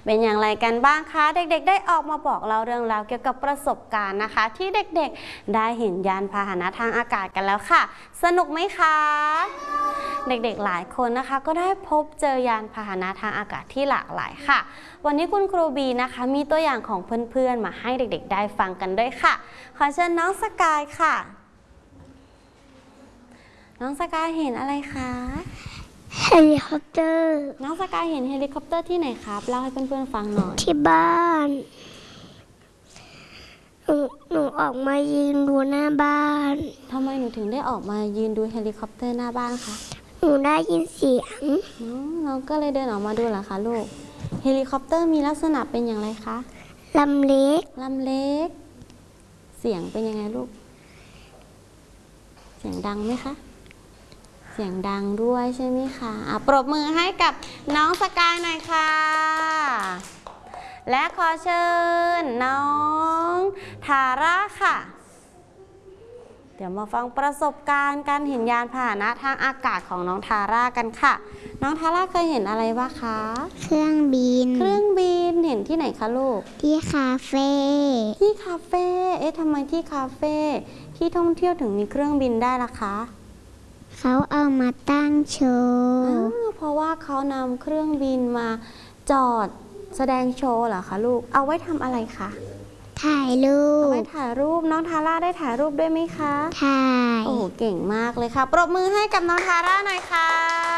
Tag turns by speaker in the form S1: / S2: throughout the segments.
S1: เป็นอย่างไรกันบ้างคะเด็กๆได้ออกมาบอกเราเรื่องราวเกี่ยวกับประสบการณ์นะคะที่เด็กๆได้เห็นยานพาหนะทางอากาศกันแล้วค่ะสนุกไหมคะเด็กๆหลายคนนะคะก็ได้พบเจอยานพาหนะทางอากาศที่หลากหลายค่ะวันนี้คุณครูบีนะคะมีตัวอย่างของเพื่อนๆมาให้เด็กๆได้ฟังกันด้วยค่ะขอเชิญน้องสกายค่ะน้องสกายเห็นอะไรคะ
S2: เฮลิคอปเตอร์
S1: น้องสกายเห็นเฮลิคอปเตอร์ที่ไหนครับเล่าให้เพื่อนๆฟังหน่อย
S2: ที่บ้านหนูออกมายืนดูหน้าบ้าน
S1: ทำไมหนูถึงได้ออกมายืนดูเฮลิคอปเตอร์หน้าบ้านคะ
S2: หนูได้ยินเสียง
S1: น้องก็เลยเดินออกมาดูเหรอคะลูกเฮลิคอปเตอร์มีลักษณะเป็นอย่างไรคะ
S2: ลำเล็ก
S1: เสียงเป็นยังไงลูกเสียงดังไหมคะเสียงดังด้วยใช่ไหมคะปรบมือให้กับน้องสกายหน่อยค่ะและขอเชิญน้องทาร่าค่ะเดี๋ยวมาฟังประสบการณ์การเห็นยานพาหนะทางอากาศของน้องทาร่ากันค่ะน้องทาร่าเคยเห็นอะไรบ้างคะ
S2: เครื่องบิน
S1: เห็นที่ไหนคะลูก
S2: ที่คาเฟ่
S1: ทำไมที่คาเฟ่ที่ท่องเที่ยวถึงมีเครื่องบินได้ล่ะคะ
S2: เขาเอามาตั้งโชว์
S1: เพราะว่าเขานำเครื่องบินมาจอดแสดงโชว์เหรอคะลูกเอาไว้ทำอะไรคะ
S2: ถ่ายรูป
S1: เอาไว้ถ่ายรูปน้องทาร่าได้ถ่ายรูปด้วยไหมคะ
S2: ถ่าย
S1: โอ้เก่งมากเลยค่ะปรบมือให้กับน้องทาร่าหน่อยค่ะ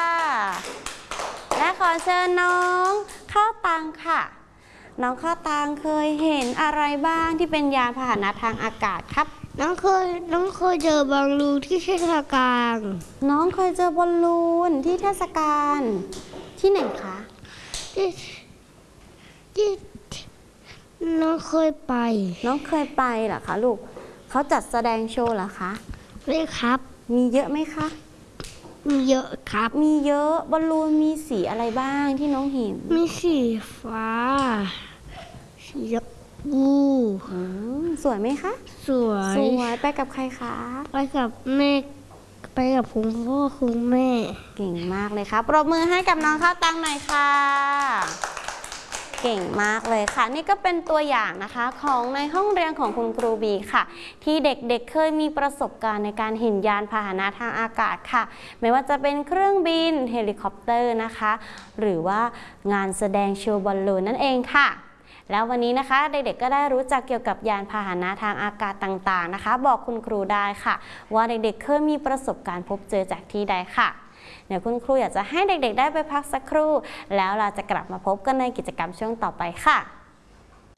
S1: และขอเชิญน้องข้าวตังค่ะน้องข้าวตังเคยเห็นอะไรบ้างที่เป็นยานพาหนะทางอากาศครับ
S2: น้องเคยเจอบอลลูนที่เทศกาล
S1: น้องเคยเจอบอลลูนที่เทศกาลที่ไหนคะ
S2: ที่น้องเคยไป
S1: เหรอคะลูกเขาจัดแสดงโชว์เหรอคะ
S2: ไม่ครับ
S1: มีเยอะไหมคะ
S2: มีเยอะครับ
S1: มีเยอะบอลลูนมีสีอะไรบ้างที่น้องเห็น
S2: มีสีฟ้าสี
S1: สวยไหมคะ
S2: สวย
S1: ไปกับใครคะ
S2: ไปกับแม่ไปกับคุณพ่อคุณแม่
S1: เก่งมากเลยค่ะปรบมือให้กับน้องข้าวตังหน่อยค่ะเก่งมากเลยค่ะนี่ก็เป็นตัวอย่างนะคะของในห้องเรียนของคุณครูบีค่ะที่เด็กๆเคยมีประสบการณ์ในการเห็นยานพาหนะทางอากาศค่ะไม่ว่าจะเป็นเครื่องบินเฮลิคอปเตอร์นะคะหรือว่างานแสดงโชว์บอลลูนนั่นเองค่ะแล้ววันนี้นะคะเด็กๆก็ได้รู้จักเกี่ยวกับยานพาหนะทางอากาศต่างๆนะคะบอกคุณครูได้ค่ะว่าเด็กๆเคยมีประสบการณ์พบเจอจากที่ใดค่ะเดี๋ยวคุณครูอยากจะให้เด็กๆได้ไปพักสักครู่แล้วเราจะกลับมาพบกันในกิจกรรมช่วงต่อไปค่ะ